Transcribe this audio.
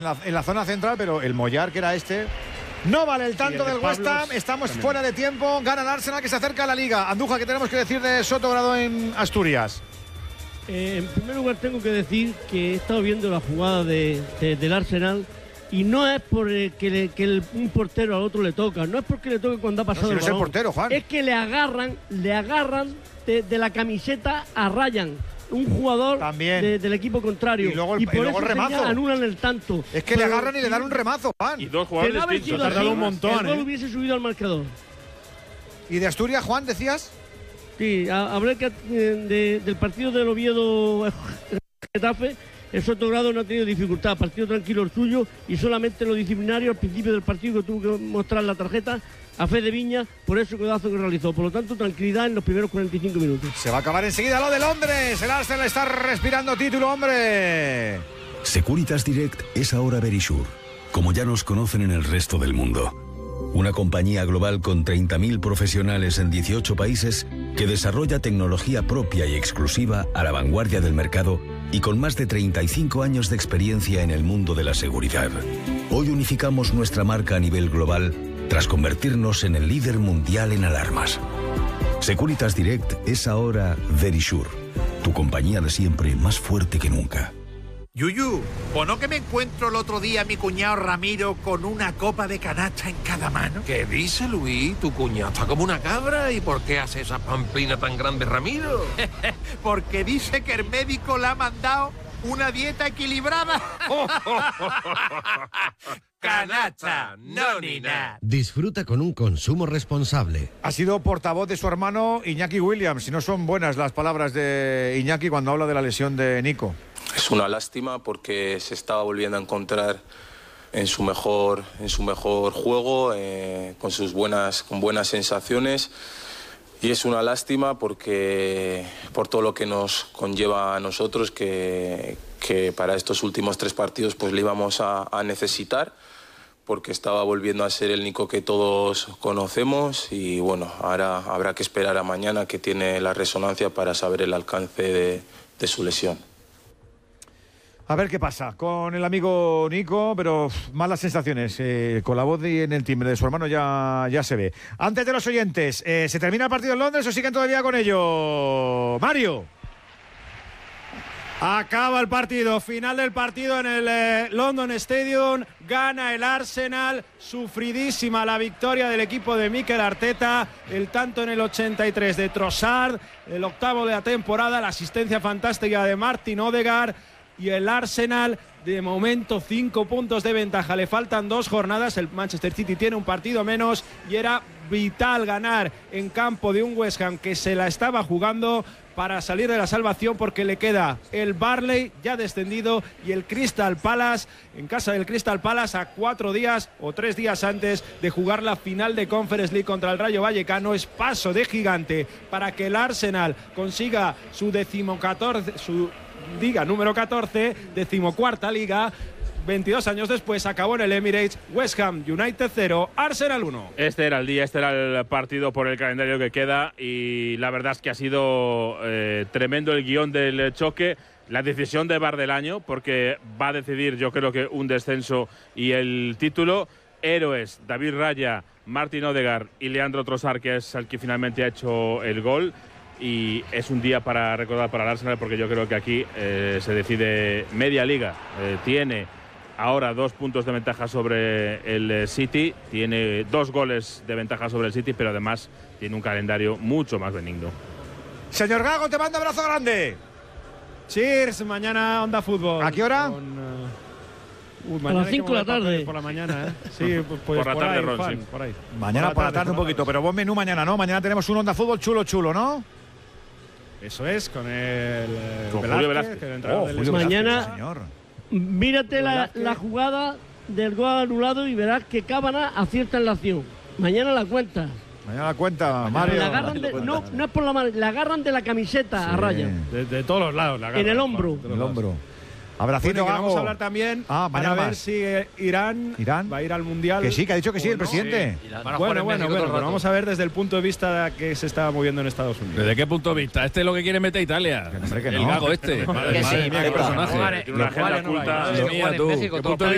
en la zona central, pero el Mollar, que era este, no vale el tanto del West Ham. Estamos también fuera de tiempo. Gana el Arsenal, que se acerca a la Liga. Andújar, ¿qué tenemos que decir de Sotogrado en Asturias? En primer lugar tengo que decir que he estado viendo la jugada del Arsenal y no es por que un portero al otro le toca, no es porque le toque cuando ha pasado no, si el no balón, es el portero, Juan. Es que le agarran de la camiseta a Ryan, un jugador del equipo contrario, y luego por el eso remazo anulan el tanto. es que le agarran y le dan un remazo, Juan, y dos jugadores distintos, ha tardado un montón, el gol hubiese subido al marcador. Y de Asturias, Juan, decías. Sí, hablé del partido del Oviedo Getafe. El Sotogrado no ha tenido dificultad, partido tranquilo el suyo, y solamente lo disciplinario al principio del partido, que tuvo que mostrar la tarjeta a Fede Viña por ese codazo que realizó. Por lo tanto, tranquilidad en los primeros 45 minutos. Se va a acabar enseguida lo de Londres. El Arsenal está respirando título, hombre. Securitas Direct es ahora Verisure, como ya nos conocen en el resto del mundo. Una compañía global con 30.000 profesionales en 18 países que desarrolla tecnología propia y exclusiva a la vanguardia del mercado y con más de 35 años de experiencia en el mundo de la seguridad. Hoy unificamos nuestra marca a nivel global tras convertirnos en el líder mundial en alarmas. Securitas Direct es ahora Verisure, tu compañía de siempre más fuerte que nunca. Yuyu, ¿o no que me encuentro el otro día a mi cuñado Ramiro con una copa de canasta en cada mano? ¿Qué dice, Luis? Tu cuñado está como una cabra. ¿Y por qué hace esa pamplina tan grande, Ramiro? Porque dice que el médico le ha mandado una dieta equilibrada. Canasta, no ni nada. Disfruta con un consumo responsable. Ha sido portavoz de su hermano Iñaki Williams. Si no son buenas las palabras de Iñaki cuando habla de la lesión de Nico. Es una lástima porque se estaba volviendo a encontrar en su mejor juego, con buenas sensaciones, y es una lástima porque por todo lo que nos conlleva a nosotros, que para estos últimos 3 partidos pues le íbamos a necesitar, porque estaba volviendo a ser el Nico que todos conocemos, y bueno, ahora habrá que esperar a mañana, que tiene la resonancia, para saber el alcance de su lesión. A ver qué pasa con el amigo Nico, pero malas sensaciones. Con la voz y en el timbre de su hermano ya se ve. Antes de los oyentes, ¿se termina el partido en Londres o siguen todavía con ello? Mario. Acaba el partido, final del partido en el London Stadium. Gana el Arsenal, sufridísima la victoria del equipo de Mikel Arteta. El tanto en el 83 de Trossard, el 8º de la temporada, la asistencia fantástica de Martin Odegaard. Y el Arsenal, de momento, 5 puntos de ventaja. Le faltan 2 jornadas. El Manchester City tiene un partido menos y era vital ganar en campo de un West Ham que se la estaba jugando para salir de la salvación, porque le queda el Burnley ya descendido y el Crystal Palace en casa del Crystal Palace a 4 días o 3 días antes de jugar la final de Conference League contra el Rayo Vallecano. Es paso de gigante para que el Arsenal consiga su Liga número 14, 14ª Liga. 22 años después acabó en el Emirates. West Ham United 0, Arsenal 1. Este era el día, este era el partido por el calendario que queda, y la verdad es que ha sido tremendo el guión del choque. La decisión de VAR del año, porque va a decidir, yo creo que un descenso y el título. Héroes, David Raya, Martin Odegaard y Leandro Trossard, que es el que finalmente ha hecho el gol. Y es un día para recordar para el Arsenal, porque yo creo que aquí se decide media liga. Tiene ahora 2 puntos de ventaja sobre el City, tiene 2 goles de ventaja sobre el City, pero además tiene un calendario mucho más benigno. Señor Gago, te mando abrazo grande. Cheers, mañana Onda Fútbol. ¿A qué hora? A las 5 de la tarde. Por la mañana, ¿eh? Sí, pues por la tarde, ahí, Ron, Juan, sí. por ahí. Mañana por la tarde un poquito, pero buen menú mañana, ¿no? Mañana tenemos un Onda Fútbol chulo, ¿no? Eso es, con el con Julio Velázquez. Julio mañana, Velázquez, señor. Mírate la jugada del gol anulado y verás que Cábana acierta en la acción. Mañana la cuenta. Mañana la cuenta, Mario. La agarran no es por la mano, la agarran de la camiseta a Raya. De todos los lados la agarran. En el hombro. En el hombro. Abracito, Bueno, vamos a hablar también para ver si Irán va a ir al Mundial. Que sí, que ha dicho que sí el presidente. Sí. Bueno, pero vamos a ver desde el punto de vista que se está moviendo en Estados Unidos. ¿Desde qué punto de vista? Este es lo que quiere meter Italia. Que no. El Gago este. Madre mía, qué personaje. Tiene una agenda oculta. Madre mía, tú.